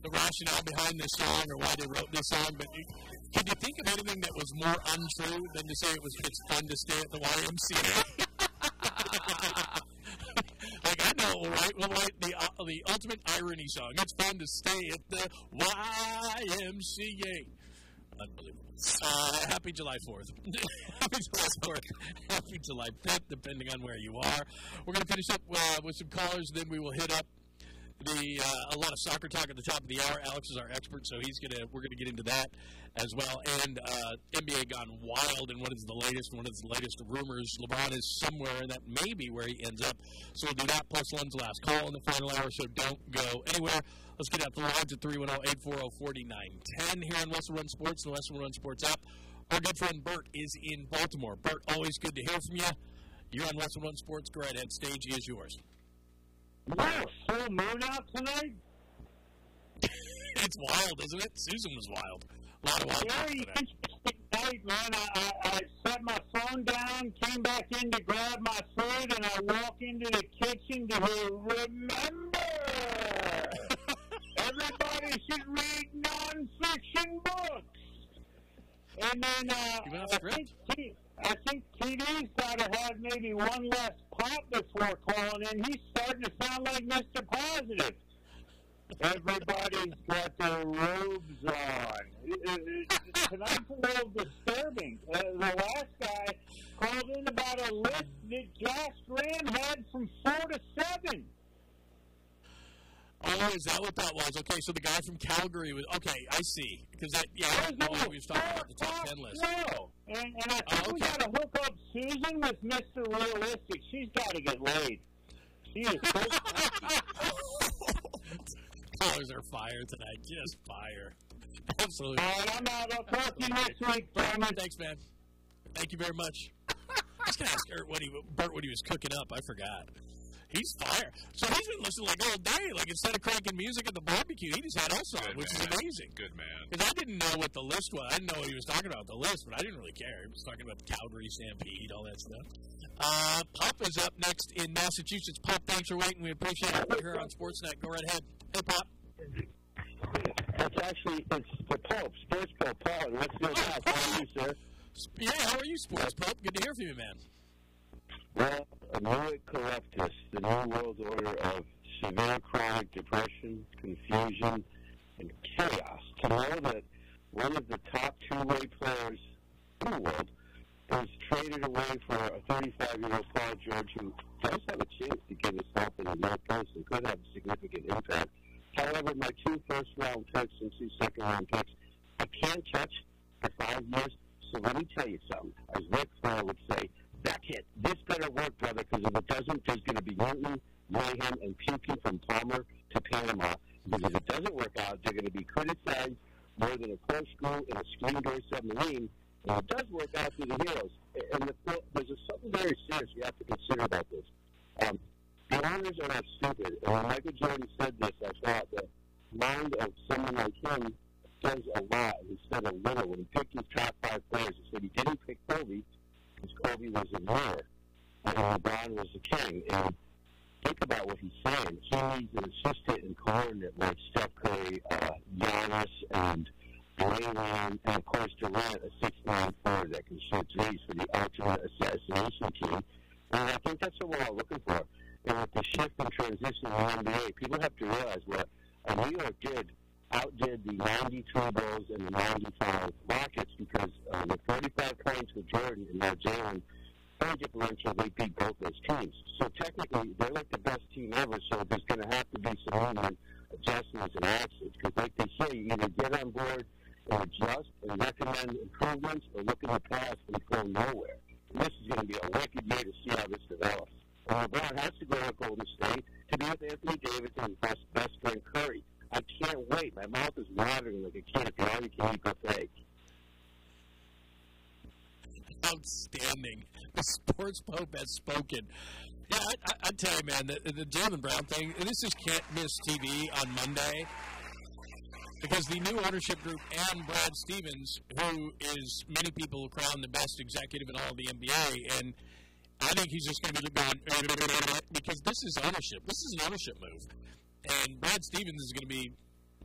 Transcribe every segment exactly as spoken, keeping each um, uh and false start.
the rationale behind this song or why they wrote this song, but you, can you think of anything that was more untrue than to say it was it's fun to stay at the Y M C A? Like, I know, right? We'll write the, uh, the ultimate irony song. It's fun to stay at the Y M C A. Unbelievable. Uh, happy July fourth. Happy July fourth. Happy July fifth, depending on where you are. We're going to finish up uh, with some callers, then we will hit up the uh, a lot of soccer talk at the top of the hour. Alex is our expert, so he's gonna we're gonna get into that as well. And uh, N B A gone wild, and what is the latest? One of the latest rumors: LeBron is somewhere, and that may be where he ends up. So we'll do that plus Len's last call in the final hour. So don't go anywhere. Let's get out the lines at three one zero, eight four zero, four nine one zero here on Western Run Sports and the Western Run Sports app. Our good friend Bert is in Baltimore. Bert, always good to hear from you. You're on Western Run Sports. Go right ahead. Stage is yours. Wow, full moon out tonight? It's wild, isn't it? Susan was wild. A lot of wild yeah, stuff today. Interesting night, man. I, I, I set my phone down, came back in to grab my food, and I walk into the kitchen to hear, remember, everybody should read nonfiction books. And then uh, I, think T, I think T D's got to have maybe one less pop before calling in. He's starting to sound like Mister Positive. Everybody's got their robes on. It, it, it, tonight's a little disturbing. Uh, the last guy called in about a list that Josh Graham had from four to seven. Oh, is that what that was? Okay, so the guy from Calgary was, okay, I see. Because that, yeah, I don't know what we were talking about, the top ten list. No, and, and I think oh, okay. we got to hook up Susan with Mister Realistic. She's got to get laid. She is so Callers are fire tonight, just fire. Absolutely. All right, I'm out. I'll talk to you next week, Brandon. Thanks, man. Thank you very much. I was going to ask Bert what, he, Bert what he was cooking up. I forgot. He's fire. So he's been listening like all day. Like instead of cranking music at the barbecue, he just had us on, which man. is amazing. Good man. Because I didn't know what the list was. I didn't know what he was talking about, the list, but I didn't really care. He was talking about Calgary Stampede, all that stuff. Uh, Pop is up next in Massachusetts. Pop, thanks for waiting. We appreciate it. We're here on Sportsnet. Go right ahead. Hey, Pop. That's actually, it's the Pope, Sports Pope, Paul. Let's go back. How are you, sir? Yeah, how are you, Sports Pope? Good to hear from you, man. Well, Amorit Corruptus, the new world order of severe chronic depression, confusion, and chaos. To know that one of the top two-way players in the world was traded away for a thirty-five-year-old Paul George who does have a chance to get himself in the North Coast and could have significant impact. However, my two first-round picks and two second-round picks, I can't touch for five years. So let me tell you something. As Rick Flair would say, that's it. This better work, brother, because if it doesn't, there's going to be mutiny, mayhem, and puking from Palmer to Panama. Because if it doesn't work out, they're going to be criticized more than a corkscrew in a screen-door submarine. And if it does work out through the heroes. And the, there's a, something very serious you have to consider about this. Um, the owners are not stupid. And when Michael Jordan said this, I thought the mind of someone like him says a lot instead of little. When he picked his top five players, he said he didn't pick Kobe because Kobe was a mirror and LeBron was a king. And think about what he's saying. He needs an assistant and coordinate like Steph Curry, uh, Giannis, and Draymond, and of course Durant, a six nine forward that can shoot threes for the ultimate assassination team. And I think that's what we're all looking for. And with the shift and transition in the N B A, people have to realize what uh, New York did outdid the ninety-three Bulls and the ninety-five Rockets because uh, with thirty-five points with Jordan and now Jalen, point differential, they beat both those teams. So technically, they're like the best team ever, so there's going to have to be some movement, adjustments, and actions. Because like they say, you either get on board and adjust and recommend improvements or look in the past and go nowhere. And this is going to be a wicked year to see how this develops. And LeBron has to go to Golden State to be with Anthony Davis and his best, best friend Curry. I can't wait. My mouth is watering like a kid at the all-you-can-eat buffet. Outstanding. The Sports Pope has spoken. Yeah, I, I, I tell you, man, the, the Jaylen Brown thing, this just can't miss T V on Monday because the new ownership group and Brad Stevens, who is many people crown the best executive in all of the N B A, and I think he's just going to be going because this is ownership. This is an ownership move. And Brad Stevens is going to be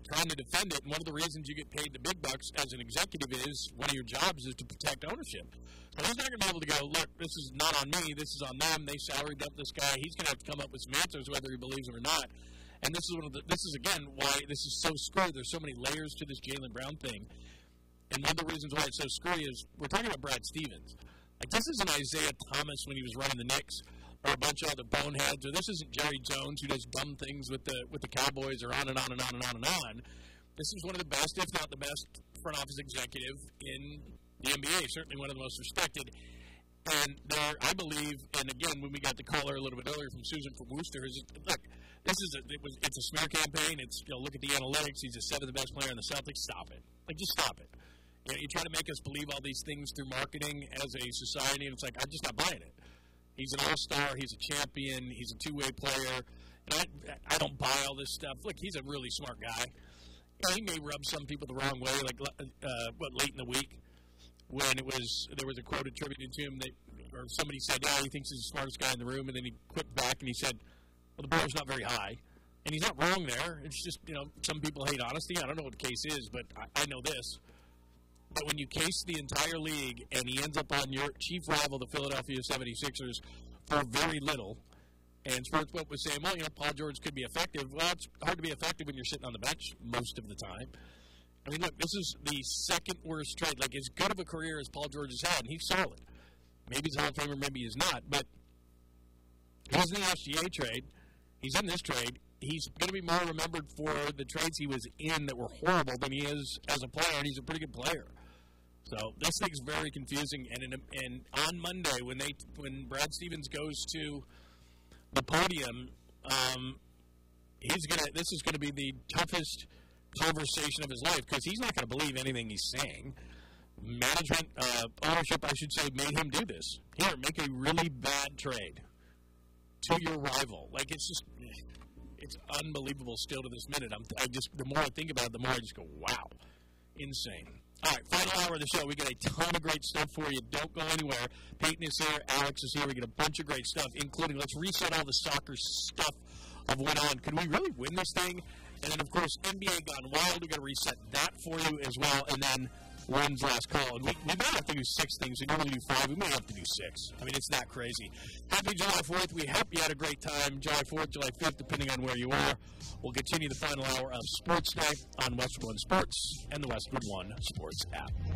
trying to defend it. And one of the reasons you get paid the big bucks as an executive is one of your jobs is to protect ownership. So he's not going to be able to go, look, this is not on me, this is on them. They salaried up this guy. He's going to have to come up with some answers whether he believes it or not. And this is one of the, this is, again, why this is so screwed. There's so many layers to this Jaylen Brown thing. And one of the reasons why it's so screwy is we're talking about Brad Stevens. Like, this isn't Isaiah Thomas when he was running the Knicks or a bunch of other boneheads, or this isn't Jerry Jones who does dumb things with the with the Cowboys or on and on and on and on and on. This is one of the best, if not the best, front office executive in the N B A, certainly one of the most respected. And there, I believe, and again, when we got the caller a little bit earlier from Susan from Worcester, is look, this is a, it was, it's a smear campaign. It's, you know, look at the analytics. He's the seventh best player in the Celtics. Stop it. Like, just stop it. You know, you try to make us believe all these things through marketing as a society, and it's like, I'm just not buying it. He's an all-star. He's a champion. He's a two-way player. And I, I don't buy all this stuff. Look, he's a really smart guy. He may rub some people the wrong way, like uh, what late in the week when it was there was a quote attributed to him that, or somebody said, "Yeah, he thinks he's the smartest guy in the room," and then he quit back and he said, "Well, the bar's not very high," and he's not wrong there. It's just, you know, some people hate honesty. I don't know what the case is, but I, I know this: that when you case the entire league and he ends up on your chief rival, the Philadelphia seventy-sixers, for very little. And Sportsbook was saying, well, you know, Paul George could be effective. Well, it's hard to be effective when you're sitting on the bench most of the time. I mean, look, this is the second worst trade. Like, as good of a career as Paul George has had, and he's solid. Maybe he's a Hall of Famer, maybe he's not. But he's in the S G A trade. He's in this trade. He's going to be more remembered for the trades he was in that were horrible than he is as a player, and he's a pretty good player. So this thing's very confusing. And in a, and on Monday, when they when Brad Stevens goes to the podium, um, he's gonna. This is going to be the toughest conversation of his life because he's not going to believe anything he's saying. Management, uh, ownership, I should say, made him do this. Here, make a really bad trade to your rival. Like, it's just, it's unbelievable still to this minute. I'm, I just, the more I think about it, the more I just go, wow, insane. All right, final hour of the show. We got a ton of great stuff for you. Don't go anywhere. Peyton is here. Alex is here. We got a bunch of great stuff, including let's reset all the soccer stuff of went on. Can we really win this thing? And then, of course, N B A Gone Wild. we got to reset that for you as well. And then Lynn's last call. And we, we might have to do six things. We normally do five. We may have to do six. I mean, it's that crazy. Happy July fourth. We hope you had a great time. July fourth, July fifth, depending on where you are. We'll continue the final hour of Sports Day on Westwood One Sports and the Westwood One Sports app.